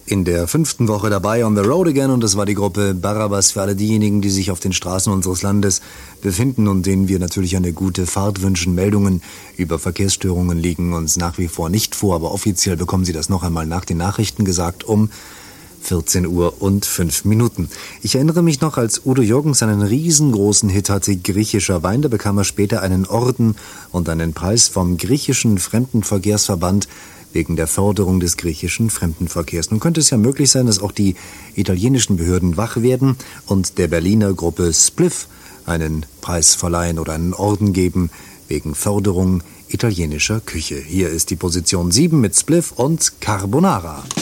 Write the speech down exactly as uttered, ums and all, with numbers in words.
In der fünften Woche dabei on the road again, und das war die Gruppe Barabbas für alle diejenigen, die sich auf den Straßen unseres Landes befinden und denen wir natürlich eine gute Fahrt wünschen. Meldungen über Verkehrsstörungen liegen uns nach wie vor nicht vor, aber offiziell bekommen Sie das noch einmal nach den Nachrichten gesagt um vierzehn Uhr und fünf Minuten. Ich erinnere mich noch, als Udo Jürgens einen riesengroßen Hit hatte, Griechischer Wein, da bekam er später einen Orden und einen Preis vom griechischen Fremdenverkehrsverband wegen der Förderung des griechischen Fremdenverkehrs. Nun könnte es ja möglich sein, dass auch die italienischen Behörden wach werden und der Berliner Gruppe Spliff einen Preis verleihen oder einen Orden geben wegen Förderung italienischer Küche. Hier ist die Position sieben mit Spliff und Carbonara.